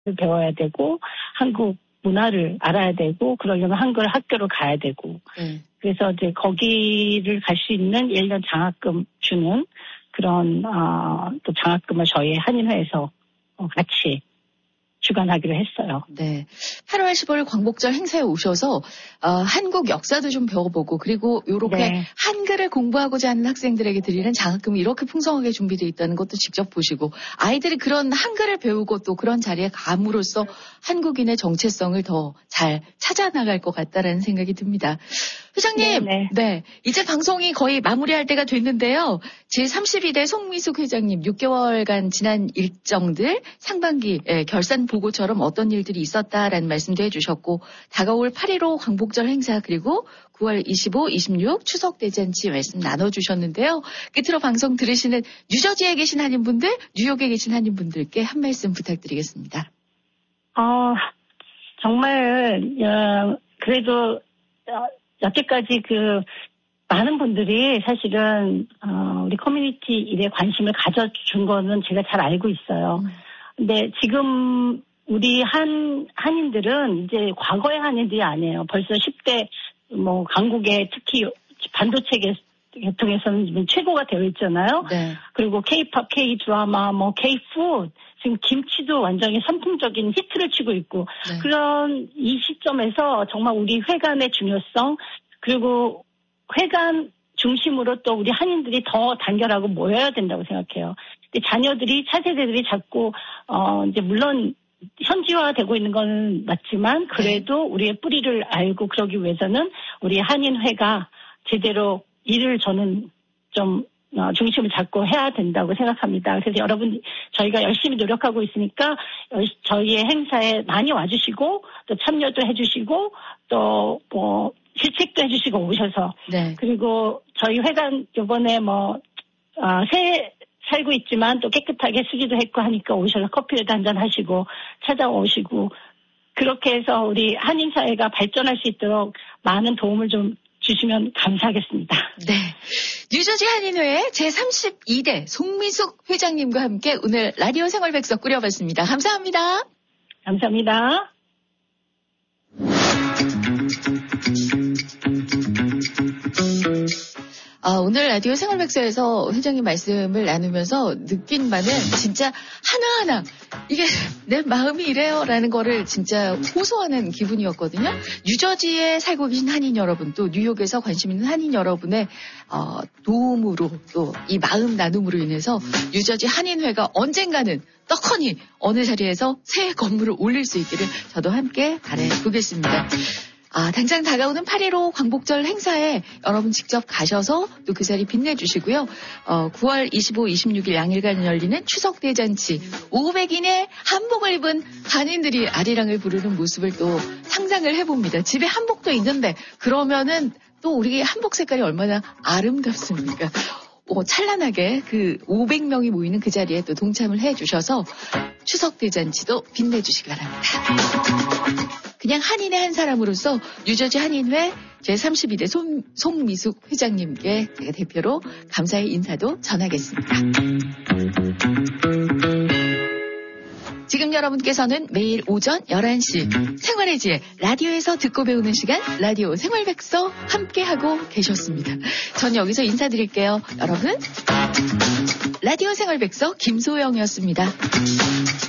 배워야 되고 한국 문화를 알아야 되고 그러려면 한글 학교를 가야 되고 그래서 이제 거기를 갈 수 있는 1년 장학금 주는 그런 또 장학금을 저희 한인회에서 같이 주관하기로 했어요. 네. 8월 15일 광복절 행사에 오셔서 한국 역사도 좀 배워보고 그리고 이렇게 네. 한글을 공부하고자 하는 학생들에게 드리는 장학금이 이렇게 풍성하게 준비되어 있다는 것도 직접 보시고 아이들이 그런 한글을 배우고 또 그런 자리에 감으로써 한국인의 정체성을 더 잘 찾아나갈 것 같다라는 생각이 듭니다. 회장님, 네. 이제 방송이 거의 마무리할 때가 됐는데요. 제32대 송미숙 회장님 6개월간 지난 일정들 상반기 결산 보고처럼 어떤 일들이 있었다라는 말씀도 해주셨고 다가올 8.15 광복절 행사 그리고 9월 25, 26 추석 대잔치 말씀 나눠주셨는데요. 끝으로 방송 들으시는 뉴저지에 계신 한인분들, 뉴욕에 계신 한인분들께 한 말씀 부탁드리겠습니다. 정말 그래도 여태까지 많은 분들이 사실은 우리 커뮤니티 일에 관심을 가져준 거는 제가 잘 알고 있어요. 근데 지금 우리 한인들은 이제 과거의 한인들이 아니에요. 벌써 10대 강국에 특히 반도체 계통에서는 최고가 되어 있잖아요. 네. 그리고 K-팝, K-드라마, K-푸드 지금 김치도 완전히 선풍적인 히트를 치고 있고 네. 그런 이 시점에서 정말 우리 회관의 중요성 그리고 회관 중심으로 또 우리 한인들이 더 단결하고 모여야 된다고 생각해요. 근데 자녀들이 차세대들이 자꾸 이제 물론 현지화되고 있는 건 맞지만 그래도 우리의 뿌리를 알고 그러기 위해서는 우리 한인회가 제대로 일을 저는 좀 중심을 잡고 해야 된다고 생각합니다. 그래서 여러분 저희가 열심히 노력하고 있으니까 저희의 행사에 많이 와주시고 또 참여도 해주시고 또 실책도 해주시고 오셔서 네. 그리고 저희 회관 이번에 새 살고 있지만 또 깨끗하게 쓰기도 했고 하니까 오셔서 커피라도 한잔 하시고 찾아오시고 그렇게 해서 우리 한인 사회가 발전할 수 있도록 많은 도움을 좀 주시면 감사하겠습니다. 네. 뉴저지 한인회 제32대 송미숙 회장님과 함께 오늘 라디오 생활백서 꾸려봤습니다. 감사합니다. 감사합니다. 오늘 라디오 생활백서에서 회장님 말씀을 나누면서 느낀 바는 진짜 하나하나 이게 내 마음이 이래요라는 거를 진짜 호소하는 기분이었거든요. 뉴저지에 살고 계신 한인 여러분 또 뉴욕에서 관심 있는 한인 여러분의 도움으로 또 이 마음 나눔으로 인해서 뉴저지 한인회가 언젠가는 떡하니 어느 자리에서 새 건물을 올릴 수 있기를 저도 함께 바라보겠습니다. 당장 다가오는 8.15 광복절 행사에 여러분 직접 가셔서 또 그 자리 빛내주시고요. 9월 25, 26일 양일간 열리는 추석 대잔치 500인의 한복을 입은 한인들이 아리랑을 부르는 모습을 또 상상을 해봅니다. 집에 한복도 있는데 그러면은 또 우리 한복 색깔이 얼마나 아름답습니까? 찬란하게 그 500명이 모이는 그 자리에 또 동참을 해주셔서 추석 대잔치도 빛내주시기 바랍니다. 그냥 한인의 한 사람으로서 뉴저지 한인회 제32대 송미숙 회장님께 제가 대표로 감사의 인사도 전하겠습니다. 지금 여러분께서는 매일 오전 11시 생활의 지혜 라디오에서 듣고 배우는 시간 라디오 생활백서 함께하고 계셨습니다. 전 여기서 인사드릴게요. 여러분 라디오 생활백서 김소영이었습니다.